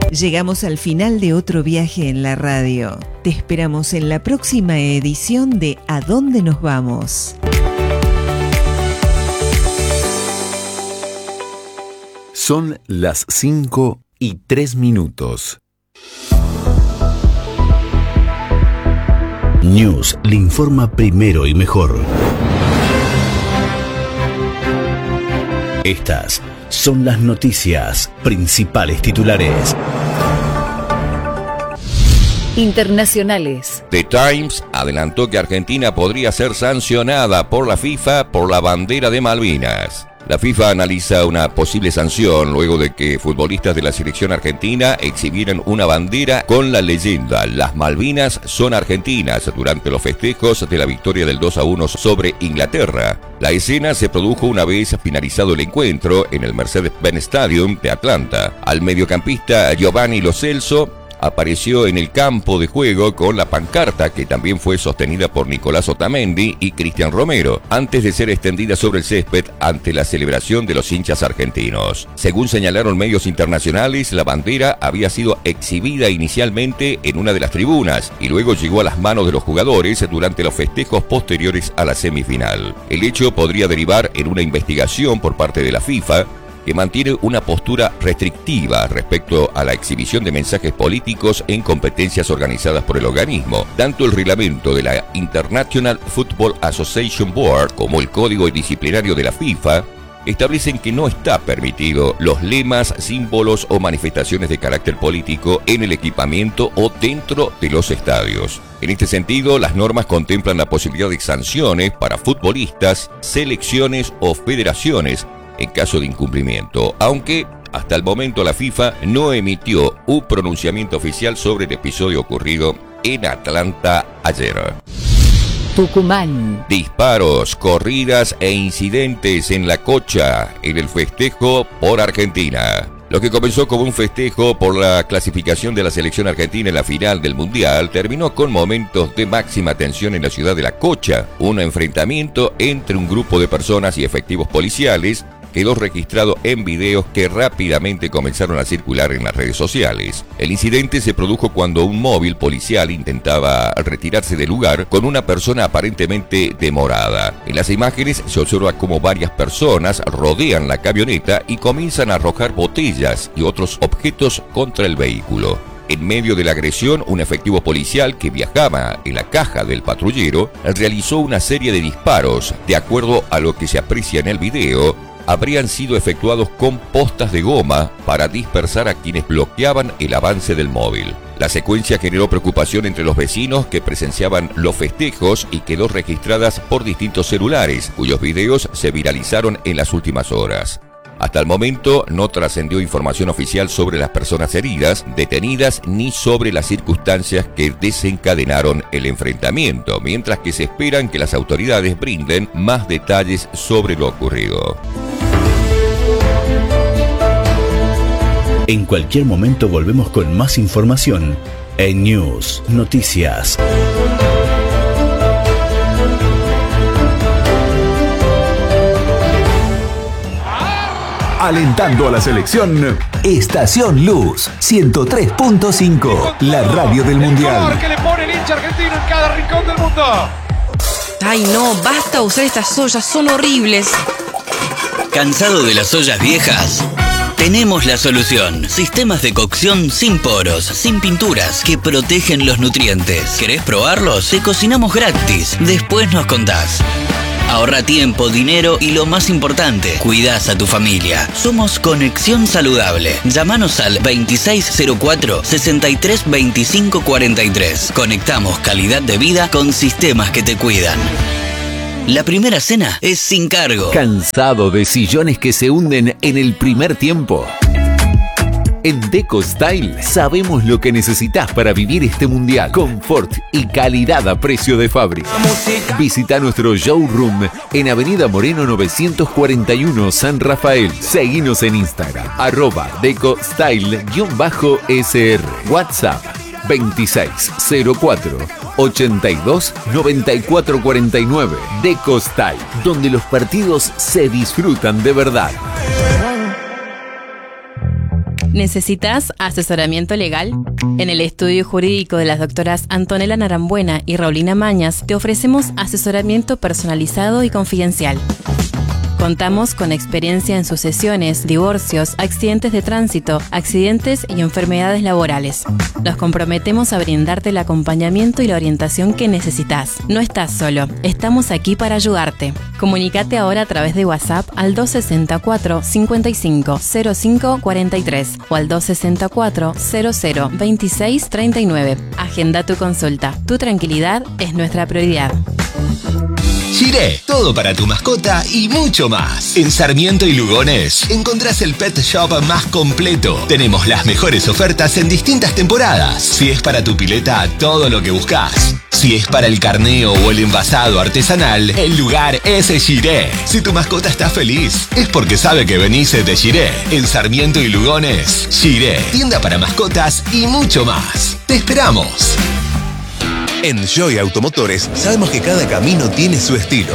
Llegamos al final de otro viaje en la radio. Te esperamos en la próxima edición de ¿A dónde nos vamos? Son las 5:03. News le informa primero y mejor. Estas son las noticias, principales titulares. Internacionales. The Times adelantó que Argentina podría ser sancionada por la FIFA por la bandera de Malvinas. La FIFA analiza una posible sanción luego de que futbolistas de la selección argentina exhibieran una bandera con la leyenda "Las Malvinas son argentinas" durante los festejos de la victoria del 2-1 sobre Inglaterra. La escena se produjo una vez finalizado el encuentro en el Mercedes-Benz Stadium de Atlanta. Al mediocampista Giovanni Lo Celso apareció en el campo de juego con la pancarta que también fue sostenida por Nicolás Otamendi y Cristian Romero, antes de ser extendida sobre el césped ante la celebración de los hinchas argentinos. Según señalaron medios internacionales, la bandera había sido exhibida inicialmente en una de las tribunas y luego llegó a las manos de los jugadores durante los festejos posteriores a la semifinal. El hecho podría derivar en una investigación por parte de la FIFA, que mantiene una postura restrictiva respecto a la exhibición de mensajes políticos en competencias organizadas por el organismo. Tanto el reglamento de la International Football Association Board como el código disciplinario de la FIFA establecen que no está permitido los lemas, símbolos o manifestaciones de carácter político en el equipamiento o dentro de los estadios. En este sentido, las normas contemplan la posibilidad de sanciones para futbolistas, selecciones o federaciones en caso de incumplimiento, aunque hasta el momento la FIFA no emitió un pronunciamiento oficial sobre el episodio ocurrido en Atlanta ayer. Tucumán. Disparos, corridas e incidentes en la Cocha en el festejo por Argentina. Lo que comenzó como un festejo por la clasificación de la selección argentina en la final del Mundial terminó con momentos de máxima tensión en la ciudad de La Cocha. Un enfrentamiento entre un grupo de personas y efectivos policiales quedó registrado en videos que rápidamente comenzaron a circular en las redes sociales. El incidente se produjo cuando un móvil policial intentaba retirarse del lugar con una persona aparentemente demorada. En las imágenes se observa cómo varias personas rodean la camioneta y comienzan a arrojar botellas y otros objetos contra el vehículo. En medio de la agresión, un efectivo policial que viajaba en la caja del patrullero realizó una serie de disparos. De acuerdo a lo que se aprecia en el video, habrían sido efectuados con postas de goma para dispersar a quienes bloqueaban el avance del móvil. La secuencia generó preocupación entre los vecinos que presenciaban los festejos y quedó registradas por distintos celulares, cuyos videos se viralizaron en las últimas horas. Hasta el momento no trascendió información oficial sobre las personas heridas, detenidas, ni sobre las circunstancias que desencadenaron el enfrentamiento, mientras que se esperan que las autoridades brinden más detalles sobre lo ocurrido. En cualquier momento volvemos con más información en News Noticias. Alentando a la selección, Estación Luz 103.5, la radio del Mundial. Que le pone el hincha argentino en cada rincón del mundo. Ay no, basta usar estas ollas, son horribles. ¿Cansado de las ollas viejas? Tenemos la solución. Sistemas de cocción sin poros, sin pinturas, que protegen los nutrientes. ¿Querés probarlos? Te cocinamos gratis. Después nos contás. Ahorra tiempo, dinero y lo más importante, cuidás a tu familia. Somos Conexión Saludable. Llámanos al 2604-632543. Conectamos calidad de vida con sistemas que te cuidan. La primera cena es sin cargo. ¿Cansado de sillones que se hunden en el primer tiempo? En Deco Style sabemos lo que necesitas para vivir este mundial. Confort y calidad a precio de fábrica. Visita nuestro showroom en Avenida Moreno 941 San Rafael. Seguinos en Instagram, @DecoStyle_SR. WhatsApp 2604 82 94 49. Deco Style, donde los partidos se disfrutan de verdad. ¿Necesitas asesoramiento legal? En el estudio jurídico de las doctoras Antonella Narambuena y Raulina Mañas te ofrecemos asesoramiento personalizado y confidencial. Contamos con experiencia en sucesiones, divorcios, accidentes de tránsito, accidentes y enfermedades laborales. Nos comprometemos a brindarte el acompañamiento y la orientación que necesitas. No estás solo, estamos aquí para ayudarte. Comunícate ahora a través de WhatsApp al 264 55 05 43 o al 264 00 26 39. Agenda tu consulta. Tu tranquilidad es nuestra prioridad. Shiré, todo para tu mascota y mucho más. En Sarmiento y Lugones encontrás el pet shop más completo. Tenemos las mejores ofertas en distintas temporadas. Si es para tu pileta, todo lo que buscas. Si es para el carneo o el envasado artesanal, el lugar es Shiré. Si tu mascota está feliz, es porque sabe que venís de Shiré. En Sarmiento y Lugones, Shiré, tienda para mascotas y mucho más. ¡Te esperamos! En Joy Automotores sabemos que cada camino tiene su estilo.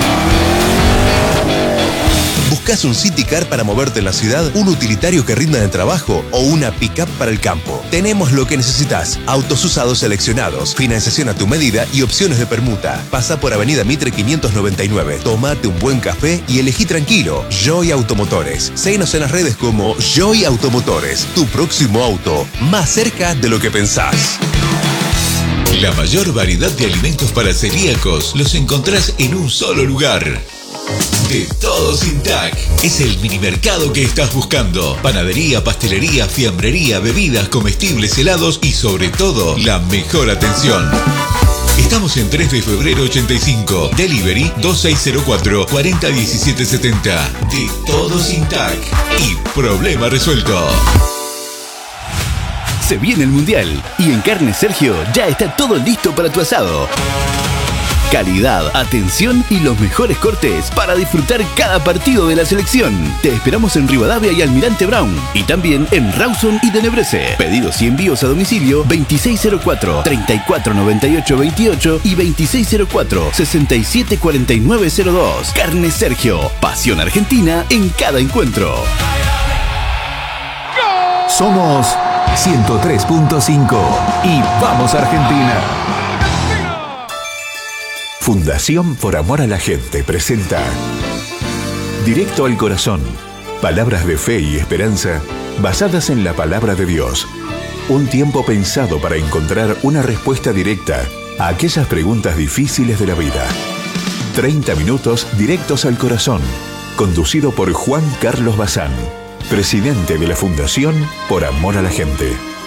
¿Buscas un City Car para moverte en la ciudad, un utilitario que rinda en el trabajo o una pick-up para el campo? Tenemos lo que necesitas. Autos usados seleccionados, financiación a tu medida y opciones de permuta. Pasa por Avenida Mitre 599. Tómate un buen café y elegí tranquilo. Joy Automotores. Síguenos en las redes como Joy Automotores. Tu próximo auto, más cerca de lo que pensás. La mayor variedad de alimentos para celíacos los encontrás en un solo lugar. De Todo Sin TAC. Es el minimercado que estás buscando. Panadería, pastelería, fiambrería, bebidas, comestibles, helados y sobre todo, la mejor atención. Estamos en 3 de febrero 85. Delivery 2604 401770. De Todo Sin TAC. Y problema resuelto. Se viene el Mundial y en Carne Sergio ya está todo listo para tu asado. Calidad, atención y los mejores cortes para disfrutar cada partido de la selección. Te esperamos en Rivadavia y Almirante Brown y también en Rawson y Tenebrese. Pedidos y envíos a domicilio 2604 3498 28 y 2604 674902. Carne Sergio, pasión argentina en cada encuentro. Somos 103.5 y vamos Argentina. Fundación Por Amor a la Gente presenta Directo al Corazón. Palabras de fe y esperanza basadas en la palabra de Dios. Un tiempo pensado para encontrar una respuesta directa a aquellas preguntas difíciles de la vida. 30 minutos directos al corazón. Conducido por Juan Carlos Bazán, presidente de la Fundación Por Amor a la Gente.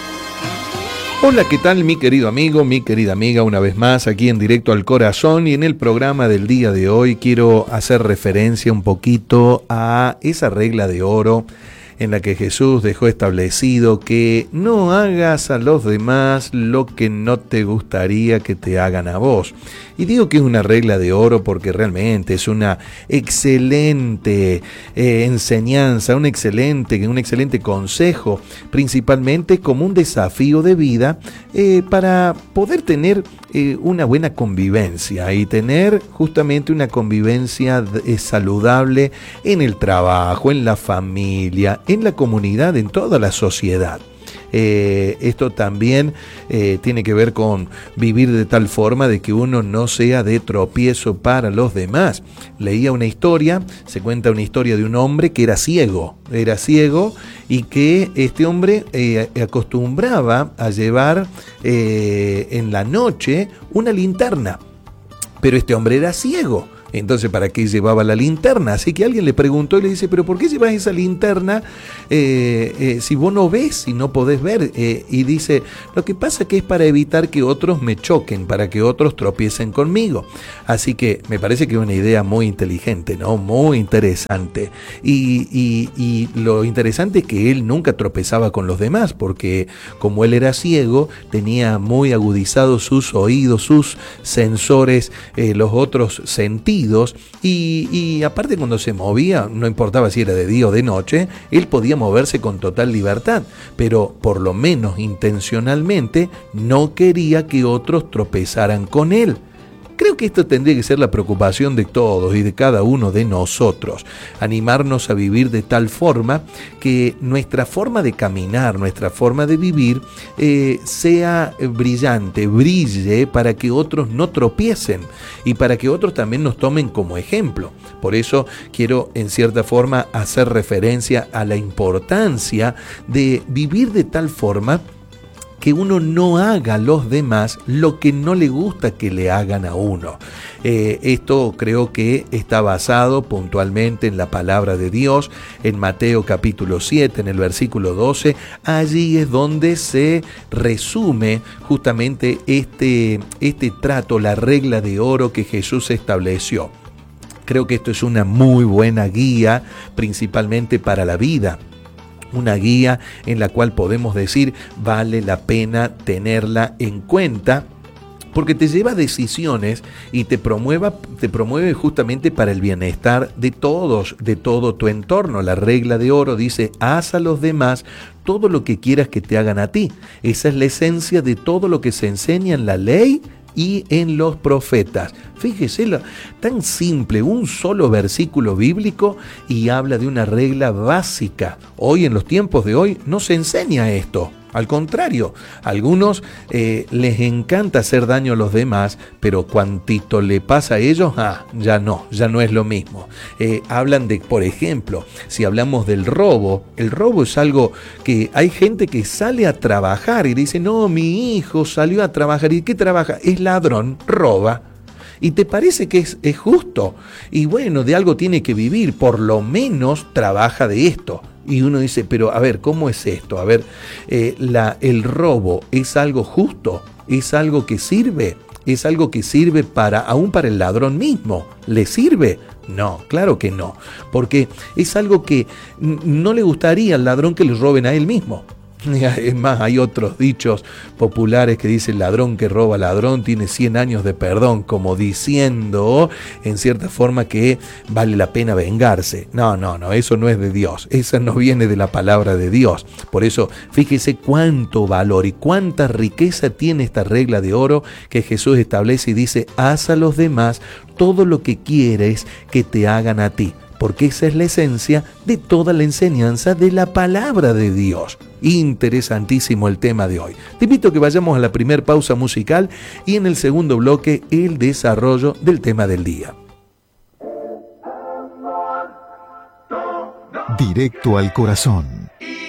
Hola, ¿qué tal mi querido amigo, mi querida amiga? Una vez más aquí en Directo al Corazón y en el programa del día de hoy quiero hacer referencia un poquito a esa regla de oro en la que Jesús dejó establecido que no hagas a los demás lo que no te gustaría que te hagan a vos. Y digo que es una regla de oro porque realmente es una excelente enseñanza, un excelente consejo, principalmente como un desafío de vida para poder tener una buena convivencia y tener justamente una convivencia saludable en el trabajo, en la familia, en la comunidad, en toda la sociedad. Esto también tiene que ver con vivir de tal forma de que uno no sea de tropiezo para los demás. Leía una historia, se cuenta una historia de un hombre que era ciego y que este hombre acostumbraba a llevar en la noche una linterna, pero este hombre era ciego. Entonces, ¿para qué llevaba la linterna? Así que alguien le preguntó y le dice, ¿pero por qué llevas esa linterna si vos no ves, si no podés ver? Y dice, lo que pasa es que es para evitar que otros me choquen, para que otros tropiecen conmigo. Así que me parece que es una idea muy inteligente, ¿no? Muy interesante. Y lo interesante es que él nunca tropezaba con los demás, porque como él era ciego, tenía muy agudizados sus oídos, sus sensores, los otros sentidos, y aparte cuando se movía, no importaba si era de día o de noche, él podía moverse con total libertad, pero por lo menos intencionalmente no quería que otros tropezaran con él. Creo que esto tendría que ser la preocupación de todos y de cada uno de nosotros, animarnos a vivir de tal forma que nuestra forma de caminar, nuestra forma de vivir sea brillante, brille para que otros no tropiecen y para que otros también nos tomen como ejemplo. Por eso quiero en cierta forma hacer referencia a la importancia de vivir de tal forma que uno no haga a los demás lo que no le gusta que le hagan a uno. Esto creo que está basado puntualmente en la palabra de Dios, en Mateo capítulo 7, en el versículo 12. Allí es donde se resume justamente este trato, la regla de oro que Jesús estableció. Creo que esto es una muy buena guía, principalmente para la vida. Una guía en la cual podemos decir vale la pena tenerla en cuenta, porque te lleva a decisiones y te promueve justamente para el bienestar de todos, de todo tu entorno. La regla de oro dice: haz a los demás todo lo que quieras que te hagan a ti. Esa es la esencia de todo lo que se enseña en la ley y en los profetas. Fíjese, tan simple, un solo versículo bíblico y habla de una regla básica. Hoy, en los tiempos de hoy, no se enseña esto. Al contrario, a algunos les encanta hacer daño a los demás, pero cuantito le pasa a ellos, ya no es lo mismo. Hablan de, por ejemplo, si hablamos del robo, el robo es algo que hay gente que sale a trabajar y dice: no, mi hijo salió a trabajar. ¿Y qué trabaja? Es ladrón, roba. ¿Y te parece que es justo? Y bueno, de algo tiene que vivir, por lo menos trabaja de esto. Y uno dice, pero a ver, ¿cómo es esto? A ver, el robo es algo justo, es algo que sirve, es algo que sirve aún para el ladrón mismo. ¿Le sirve? No, claro que no, porque es algo que no le gustaría al ladrón que le roben a él mismo. Es más, hay otros dichos populares que dicen: ladrón que roba ladrón tiene 100 años de perdón, como diciendo en cierta forma que vale la pena vengarse. No, eso no es de Dios, eso no viene de la palabra de Dios. Por eso, fíjese cuánto valor y cuánta riqueza tiene esta regla de oro que Jesús establece y dice: haz a los demás todo lo que quieres que te hagan a ti. Porque esa es la esencia de toda la enseñanza de la palabra de Dios. Interesantísimo el tema de hoy. Te invito a que vayamos a la primera pausa musical y en el segundo bloque el desarrollo del tema del día. Directo al corazón.